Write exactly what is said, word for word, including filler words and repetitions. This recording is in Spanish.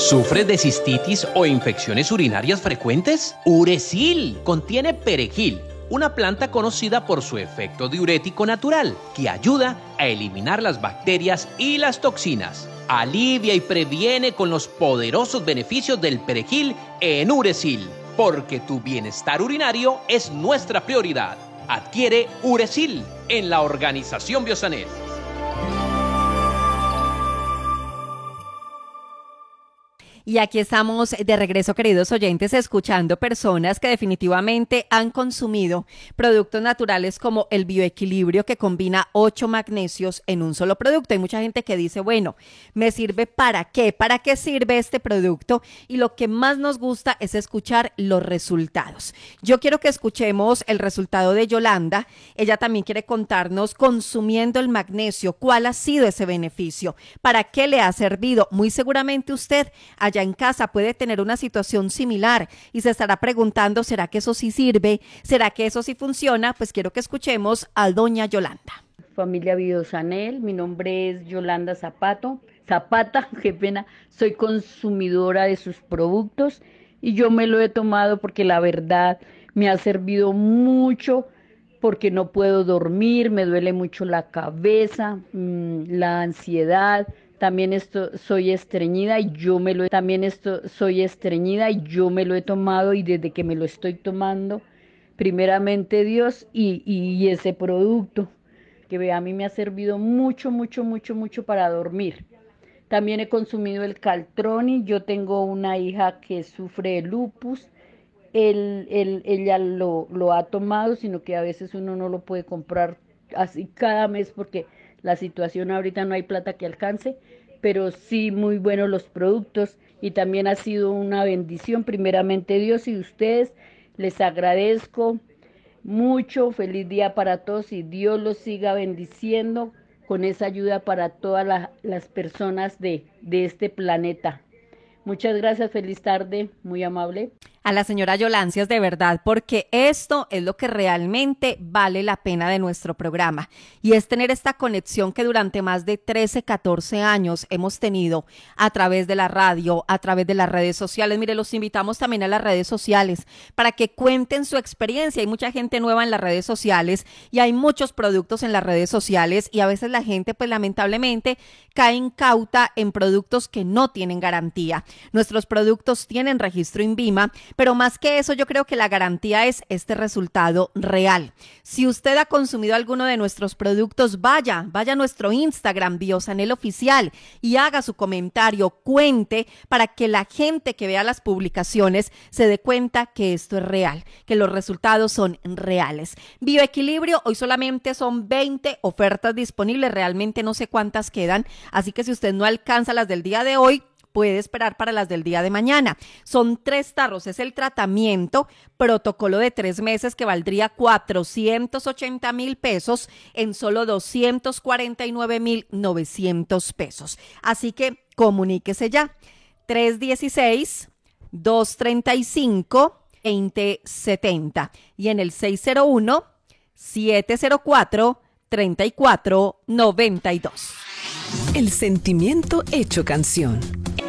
¿Sufres de cistitis o infecciones urinarias frecuentes? Uresil contiene perejil, una planta conocida por su efecto diurético natural, que ayuda a eliminar las bacterias y las toxinas. Alivia y previene con los poderosos beneficios del perejil en Uresil, porque tu bienestar urinario es nuestra prioridad. Adquiere Uresil en la Organización Biosanet. Y aquí estamos de regreso, queridos oyentes, escuchando personas que definitivamente han consumido productos naturales como el bioequilibrio, que combina ocho magnesios en un solo producto. Hay mucha gente que dice, bueno, ¿me sirve para qué? ¿Para qué sirve este producto? Y lo que más nos gusta es escuchar los resultados. Yo quiero que escuchemos el resultado de Yolanda. Ella también quiere contarnos, consumiendo el magnesio, ¿cuál ha sido ese beneficio? ¿Para qué le ha servido? Muy seguramente usted haya en casa puede tener una situación similar y se estará preguntando, ¿será que eso sí sirve? ¿Será que eso sí funciona? Pues quiero que escuchemos a doña Yolanda. Familia Biosanel, mi nombre es Yolanda Zapato, Zapata, qué pena, soy consumidora de sus productos y yo me lo he tomado porque la verdad me ha servido mucho, porque no puedo dormir, me duele mucho la cabeza, mmm, la ansiedad. También esto soy estreñida y yo me lo he, también esto soy estreñida y yo me lo he tomado y desde que me lo estoy tomando, primeramente Dios y, y ese producto que ve, a mí me ha servido mucho, mucho, mucho, mucho para dormir. También he consumido el Caltroni. Yo tengo una hija que sufre de lupus. Él, él, ella lo, lo ha tomado, sino que a veces uno no lo puede comprar así cada mes porque la situación ahorita no hay plata que alcance, pero sí muy buenos los productos y también ha sido una bendición, primeramente Dios y ustedes. Les agradezco mucho, feliz día para todos y Dios los siga bendiciendo con esa ayuda para todas la, las personas de, de este planeta. Muchas gracias, feliz tarde, muy amable. A la señora Yolancias, de verdad, porque esto es lo que realmente vale la pena de nuestro programa y es tener esta conexión que durante más de trece, catorce años hemos tenido a través de la radio, a través de las redes sociales. Mire, los invitamos también a las redes sociales para que cuenten su experiencia. Hay mucha gente nueva en las redes sociales y hay muchos productos en las redes sociales y a veces la gente, pues lamentablemente, cae incauta en productos que no tienen garantía. Nuestros productos tienen registro INVIMA, pero más que eso, yo creo que la garantía es este resultado real. Si usted ha consumido alguno de nuestros productos, vaya, vaya a nuestro Instagram, Biosanel Oficial, y haga su comentario, cuente, para que la gente que vea las publicaciones se dé cuenta que esto es real, que los resultados son reales. Bioequilibrio, hoy solamente son veinte ofertas disponibles, realmente no sé cuántas quedan, así que si usted no alcanza las del día de hoy, puede esperar para las del día de mañana. Son tres tarros, es el tratamiento, protocolo de tres meses que valdría cuatrocientos ochenta mil pesos en solo doscientos cuarenta y nueve mil novecientos pesos. Así que comuníquese ya, tres uno seis, dos tres cinco, dos cero siete cero y en el seis cero uno, siete cero cuatro, tres cuatro nueve dos. El sentimiento hecho canción.